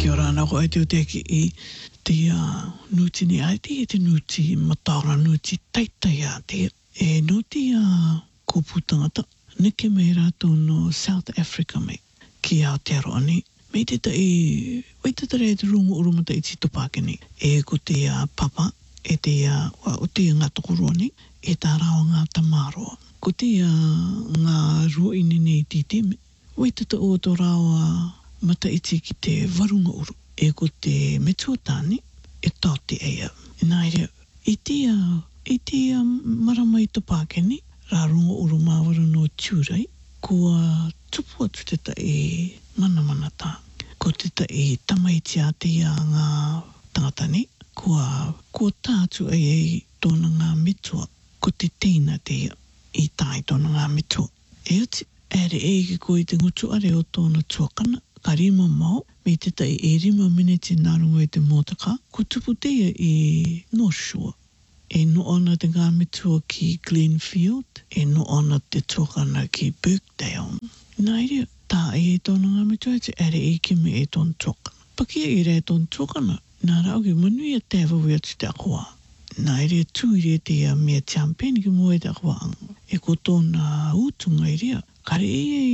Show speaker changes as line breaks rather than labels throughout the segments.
Kia ora ana ko ai te uteki I te nuti ni ai te nuti matara nuti taitai a te e nuti kupu tangata neke mei rātou no South Africa mei ki Aotearoa ni mei te tai wai te tare te rungu urumata I tito Pākeni e ko te papa e te o te ngā tokorua ni e tā rao ngā tamaroa ko te ngā rua inene I titime wai te ta o tō rao mata iti ki te varunga uru e ko te metuatani e tau te eia nāirea I te marama I tō Pākeni rā runga uru māwara no Turai kua tupu atu te ta e mana tā ko te ta e tamaiti a te ngā tangatani kua tātu ei tōna ngā metua ko te teina te I tai tōna ngā metua e ati ere e ki ko I te ngutu are o tōna tuakana ka rima mau me te tai e rima miniti nā rungo I te motaka ko tupu teia I North Shore e no ana te ngā metua ki Glenfield e no ana te tuakana ki Birkdale nāirea tā e tōna ngā metua te ere e ki me e tōna tuakana pakia I re tōna tuakana nā rau ki manui a tewa wea tu te akoa nāirea tū I re te mea champagne ki moe te akoa e ko tōna utunga I rea kare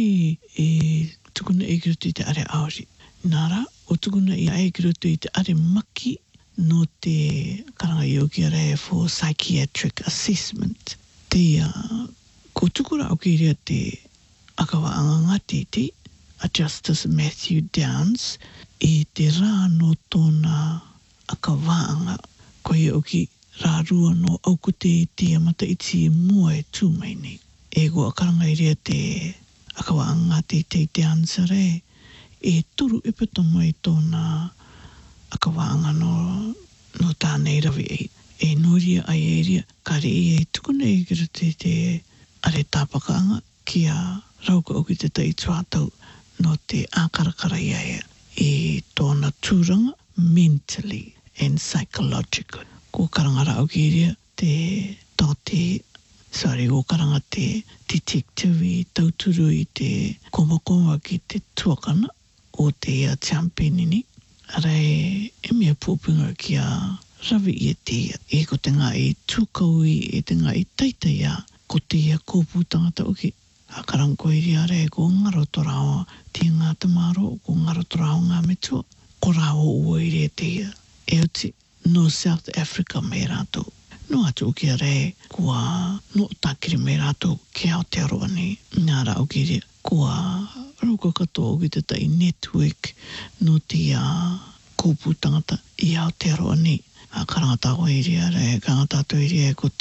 e tukuna e kirutu I te are aori. Nara, o tukuna I kirutu I te are maki no te karanga I oki are for psychiatric assessment. Te, ko tukura au ki rea te akawa angangati te, a Justice Matthew Downs, e te rā no tōna akawaanga, ko I oki rā rua no aukute I te amata iti mua e tūmai nei. E ko a karanga I rea te akawa angati te ansare e turu ipatama I tōna akawaanga no tānei rawi e noria ai e rea kare e tukuna e kirutu te are tāpakaanga ki a rauka oki te tai tuatau no te ākarakara ia e tōna tūranga mentally and psychological ko karangara oki rea te tō te o karanga te detective I tauturu I te koma ki te tuakana o te champagne ni. Ara e mea pōpinga ki a rawi I te e ko te ngā I tūkaui e te ngā I taitai ko te kōpū tangata uki. A karango I rea re ko ngaro torao te ngā tamaro ko ngaro torao ngā metua. Ko rao ua I rea te e uti no South Africa me rātou. No atu ki a re, kua no takiri me rātou ki Aotearoa ni. Nā rau ki re, kua rauka katoa ki te tai network no te kōpū tangata I Aotearoa ni. A karangata ko I rea re, karangata atu I rea ko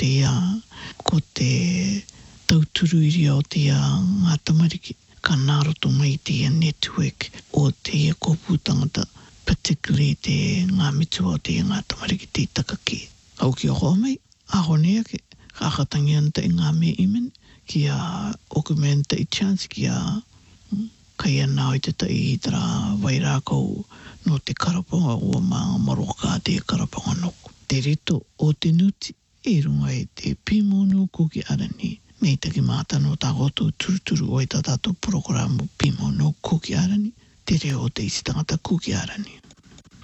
te tauturu I rea o te ngā tamariki. Ka nāroto mai te network o te kōpū tangata, particularly te ngā mitua o te ngā tamariki te takaki. Au ki a hoa mai, a honea ke kakatangi anta I ngā mea imen, ki a okumenta I chance ki a kai anau I te tai I tara vai rākau no te karaponga o mga maroka te karaponga noku. Te rito o te nuti e runga I te pimono kuki arani, mei taki mātano tā koto turuturu o I tā tātou programu pimono kuki arani, te reo o te isi tangata kuki arani.